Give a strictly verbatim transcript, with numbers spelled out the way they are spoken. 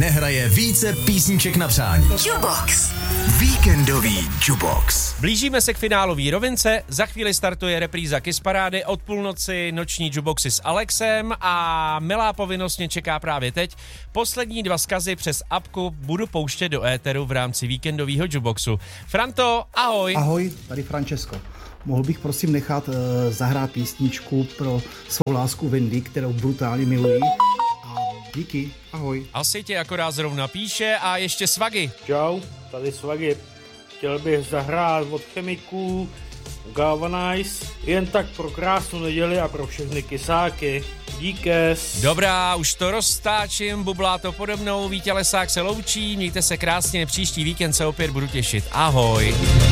nehraje více písniček na přání. Jubox. Víkendový Jubox. Blížíme se k finálové rovince, za chvíli startuje repríza Kiss Parády, od půlnoci noční Juboxy s Alexem a milá povinnost mě čeká právě teď. Poslední dva vzkazy přes apku budu pouštět do éteru v rámci víkendového Juboxu. Franto, ahoj. Ahoj, tady Francesco. Mohl bych prosím nechat uh, zahrát písničku pro svou lásku Wendy, kterou brutálně miluji. A díky, ahoj. Asi tě akorát zrovna píše a ještě Svagy. Čau, tady Svagy. Chtěl bych zahrát od Chemiků Galvanize, jen tak pro krásnou neděli a pro všechny kysáky. Díkes. Dobrá, už to roztáčím, bublá to podobnou, Vítě Lesák se loučí, mějte se krásně, příští víkend se opět budu těšit. Ahoj.